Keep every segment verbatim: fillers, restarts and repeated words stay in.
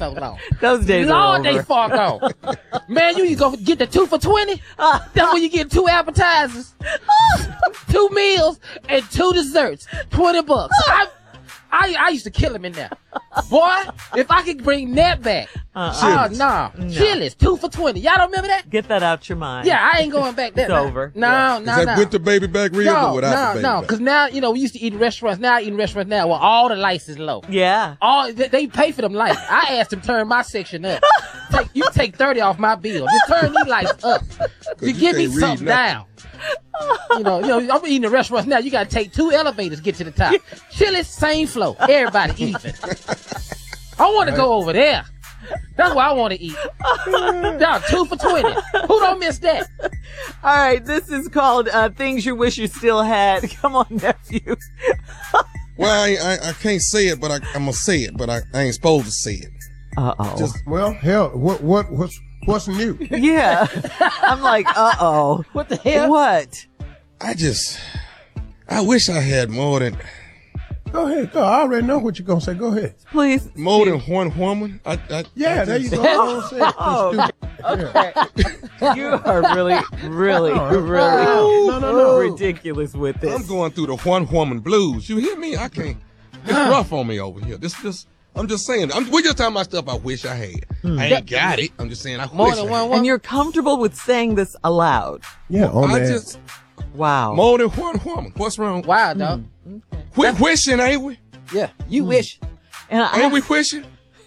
so long. Those days Lord, are over. they far gone. Man, you go get the two for twenty. That's when you get two appetizers, two meals, and two desserts. Twenty bucks. I, I, I used to kill him in there. Boy, if I could bring that back. Uh-uh. Oh, nah. no. Chili's, two for twenty. Y'all don't remember that? Get that out your mind. Yeah, I ain't going back there. It's no, over. No, yeah. no, Is that no. with the baby back ribs no, or without no, the baby no, back? because now, you know, we used to eat in restaurants. Now I eat in restaurants now where all the lights is low. Yeah. All they, they pay for them lights. I asked them to turn my section up. Take, you take thirty off my bill. Just turn these lights up. You, you give me can't read something down. You know, you know, I'm eating in restaurants now. You gotta take two elevators to get to the top. Chili's, same flow. Everybody even. I want to go over there. That's what I want to eat. Now, two for twenty. Who don't miss that? All right, this is called uh, Things You Wish You Still Had. Come on, nephew. Well, I, I I can't say it, but I, I'm gonna say it, but I, I ain't supposed to say it. Uh-oh. Just, Well, hell, what what what's what's new? Yeah. I'm like, uh-oh. What the hell? What? I just, I wish I had more than Go ahead, go. I already know what you're gonna say. Go ahead. Please. more than one woman. I, I, Yeah, I there you just- go. Go say it. Oh, Yeah. You are really, really, No, really no, no, no. ridiculous with this. I'm going through the one woman blues. You hear me? I can't. It's rough on me over here. This, this. I'm just saying. I'm, we're just talking about stuff I wish I had. I ain't got it. I'm just saying. I More wish than I one had. woman. And you're comfortable with saying this aloud. Yeah, on I that. just Wow. more than one woman. What's wrong? Wow, dog. We're wishing, ain't we? Yeah, you wish. And I, Ain't we wishing?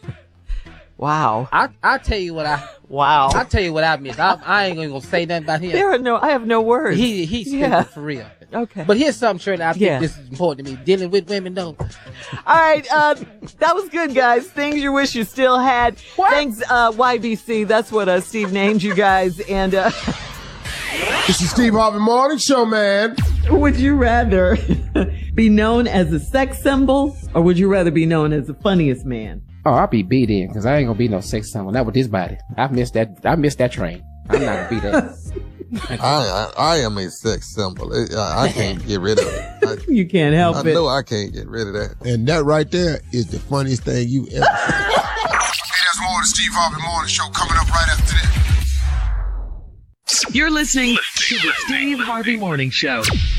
wow. I I tell you what I Wow. I tell you what I miss. I, I ain't gonna say nothing about him. There are no, I have no words. He he's Yeah. for real. Okay. But here's something, Shirley, I think Yeah. this is important to me. Dealing with women, though. All right, uh, that was good, guys. Things you wish you still had. What? Thanks, uh, Y B C. That's what uh, Steve named you guys. And uh, This is Steve Harvey Morning Show, man. would you rather be known as a sex symbol, or would you rather be known as the funniest man? Oh, I'll be beat in, because I ain't gonna be no sex symbol. Not with this body. I missed that. I missed that train. I'm not gonna be that. I, I I am a sex symbol. It, I, I can't get rid of it. I, You can't help I it. know I can't get rid of that. And that right there is the funniest thing you ever seen. Hey, that's more of the Steve Harvey Morning Show coming up right after this. You're listening to the Steve Harvey Morning Show.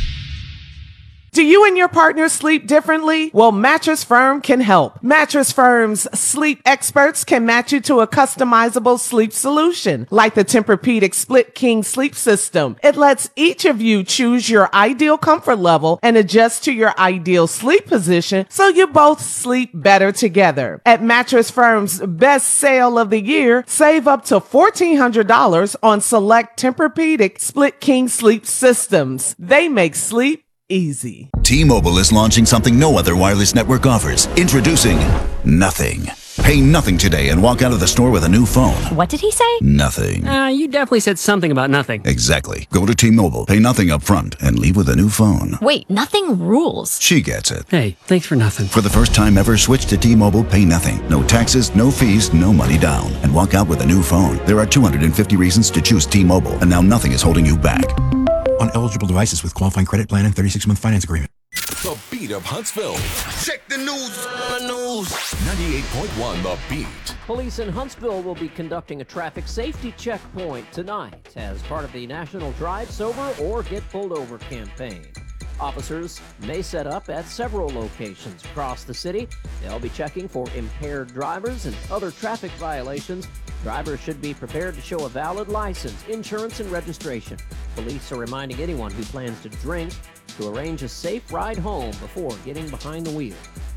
Do you and your partner sleep differently? Well, Mattress Firm can help. Mattress Firm's sleep experts can match you to a customizable sleep solution, like the Tempur-Pedic Split King Sleep System. It lets each of you choose your ideal comfort level and adjust to your ideal sleep position so you both sleep better together. At Mattress Firm's best sale of the year, save up to fourteen hundred dollars on select Tempur-Pedic Split King Sleep Systems. They make sleep easy. T-Mobile is launching something no other wireless network offers. Introducing Nothing. Pay nothing today and walk out of the store with a new phone. What did he say? Nothing. Uh, you definitely said something about nothing. Exactly. Go to T-Mobile, pay nothing up front, and leave with a new phone. Wait, nothing rules. She gets it. Hey, thanks for nothing. For the first time ever, switch to T-Mobile, pay nothing. No taxes, no fees, no money down. And walk out with a new phone. There are two hundred fifty reasons to choose T-Mobile, and now nothing is holding you back. On eligible devices with qualifying credit plan and thirty-six month finance agreement. The Beat of Huntsville. Check the news. The news. ninety-eight point one The Beat. Police in Huntsville will be conducting a traffic safety checkpoint tonight as part of the National Drive Sober or Get Pulled Over campaign. Officers may set up at several locations across the city. They'll be checking for impaired drivers and other traffic violations. Drivers should be prepared to show a valid license, insurance, and registration. Police are reminding anyone who plans to drink to arrange a safe ride home before getting behind the wheel.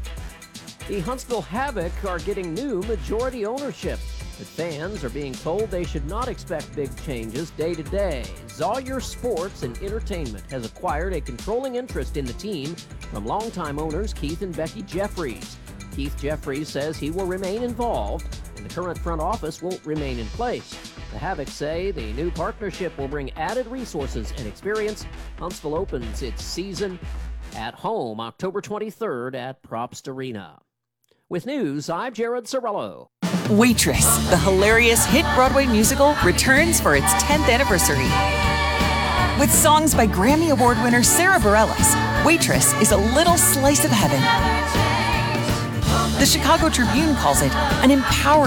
The Huntsville Havoc are getting new majority ownership, but fans are being told they should not expect big changes day to day. Zawyer Sports and Entertainment has acquired a controlling interest in the team from longtime owners Keith and Becky Jeffries. Keith Jeffries says he will remain involved, and the current front office will remain in place. The Havoc say the new partnership will bring added resources and experience. Huntsville opens its season at home October twenty-third at Propst Arena. With news, I'm Jared Sorello. Waitress, the hilarious hit Broadway musical, returns for its tenth anniversary. With songs by Grammy Award winner Sarah Bareilles, Waitress is a little slice of heaven. The Chicago Tribune calls it an empowering